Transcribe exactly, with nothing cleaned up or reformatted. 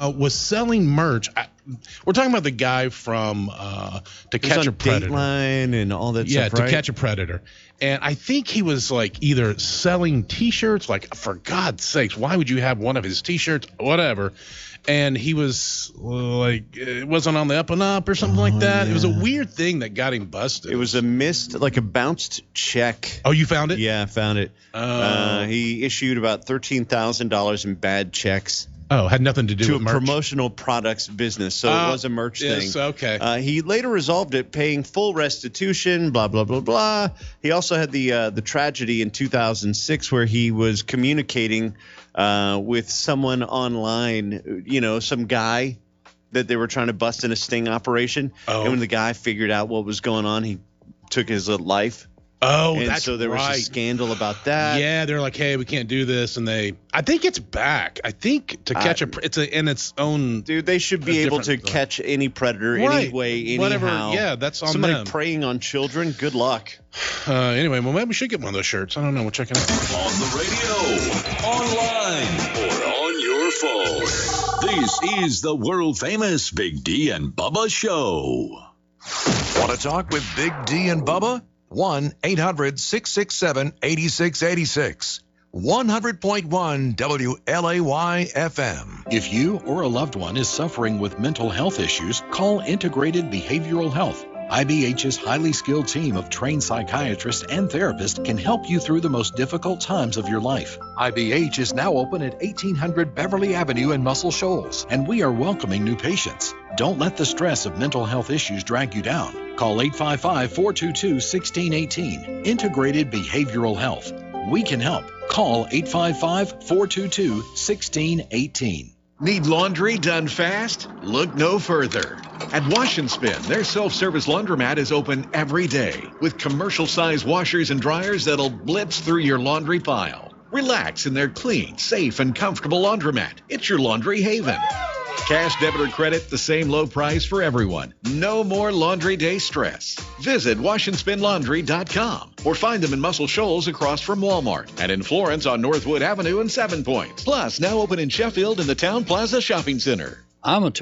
uh, was selling merch. I, we're talking about the guy from uh, To He was Catch on a Predator. Dateline and all that Yeah, stuff, right? To Catch a Predator. And I think he was like either selling T-shirts, like for God's sakes, why would you have one of his T-shirts, whatever. And he was like, it wasn't on the up and up or something Oh, like that. yeah. It was a weird thing that got him busted. It was a missed, like a bounced check. Oh, you found it? Yeah, I found it. Oh. Uh, he issued about thirteen thousand dollars in bad checks Oh, had nothing to do to with a merch. promotional products business, so Oh, it was a merch yes, thing. okay. Uh, he later resolved it, paying full restitution. Blah blah blah blah. He also had the uh, the tragedy in two thousand six where he was communicating uh, with someone online. You know, some guy that they were trying to bust in a sting operation. Oh. And when the guy figured out what was going on, he took his uh, life. Oh, and that's so there right. was a scandal about that. Yeah, they're like, hey, we can't do this, and they. I think it's back. I think To Catch I- a. Pre- It's a in its own. Dude, they should be A able to different- catch any predator Right. any way, anyhow. Whatever, yeah, that's on Somebody them. preying on children, good luck. Uh, anyway, well, maybe we should get one of those shirts. I don't know. We'll check it out. On the radio, online, or on your phone. This is the world-famous Big D and Bubba Show. Want to talk with Big D and Bubba? one eight hundred six six seven eight six eight six. one hundred point one W L A Y F M. If you or a loved one is suffering with mental health issues, call Integrated Behavioral Health. I B H's highly skilled team of trained psychiatrists and therapists can help you through the most difficult times of your life. I B H is now open at eighteen hundred Beverly Avenue in Muscle Shoals, and we are welcoming new patients. Don't let the stress of mental health issues drag you down. Call eight five five, four two two, one six one eight. Integrated Behavioral Health. We can help. Call eight five five, four two two, one six one eight. Need laundry done fast? Look no further. At Wash and Spin, their self-service laundromat is open every day with commercial-sized washers and dryers that'll blitz through your laundry pile. Relax in their clean, safe, and comfortable laundromat. It's your laundry haven. Cash, debit, or credit, the same low price for everyone. No more laundry day stress. Visit wash and spin laundry dot com or find them in Muscle Shoals across from Walmart and in Florence on Northwood Avenue and Seven Points. Plus, now open in Sheffield in the Town Plaza Shopping Center. I'm a